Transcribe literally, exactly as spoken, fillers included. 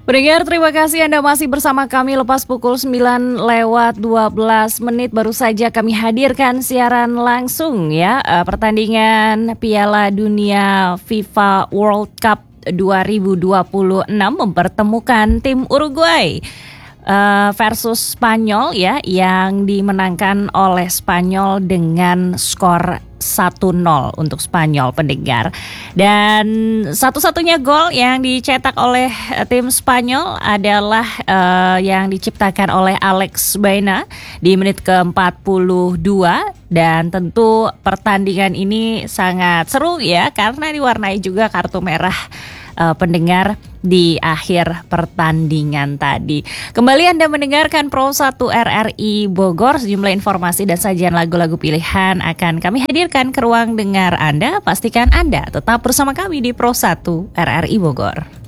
Pendengar, terima kasih Anda masih bersama kami lepas pukul sembilan lewat dua belas menit baru saja kami hadirkan siaran langsung ya uh, pertandingan Piala Dunia FIFA World Cup dua ribu dua puluh enam mempertemukan tim Uruguay uh, versus Spanyol ya yang dimenangkan oleh Spanyol dengan skor satu nol untuk Spanyol, pendengar. Dan satu-satunya gol yang dicetak oleh tim Spanyol adalah uh, yang diciptakan oleh Alex Baena di menit ke empat puluh dua. Dan tentu pertandingan ini sangat seru ya karena diwarnai juga kartu merah uh, pendengar di akhir pertandingan tadi. Kembali Anda mendengarkan Pro satu R R I Bogor. Sejumlah informasi dan sajian lagu-lagu pilihan akan kami hadirkan ke ruang dengar Anda. Pastikan Anda tetap bersama kami di Pro satu R R I Bogor.